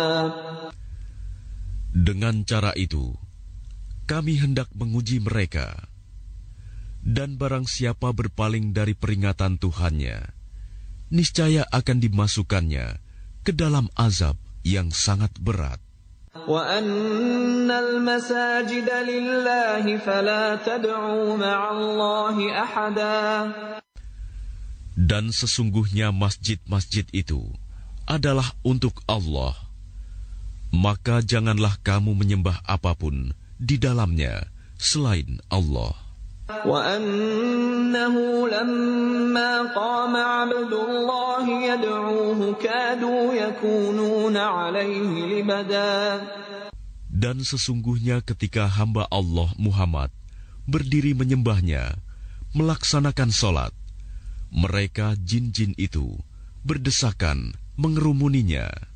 Dengan cara itu, kami hendak menguji mereka. Dan barang siapa berpaling dari peringatan Tuhannya, niscaya akan dimasukkannya ke dalam azab yang sangat berat. وَأَنَّ الْمَسَاجِدَ لِلَّهِ فَلَا تَدْعُوا مَعَ اللَّهِ أَحَدًا. Dan sesungguhnya masjid-masjid itu adalah untuk Allah. Maka janganlah kamu menyembah apapun di dalamnya selain Allah. وَأَنَّهُ لَمَّا قَامَ عَبْدُ اللَّهِ يَدْعُوهُ كَادُوا يَكُونُونَ عَلَيْهِ لِبَدًا. Dan sesungguhnya ketika hamba Allah Muhammad berdiri menyembahnya, melaksanakan sholat, mereka jin-jin itu berdesakan mengerumuninya.